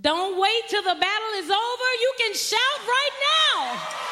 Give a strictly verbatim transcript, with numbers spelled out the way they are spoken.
Don't wait till the battle is over. You can shout right now.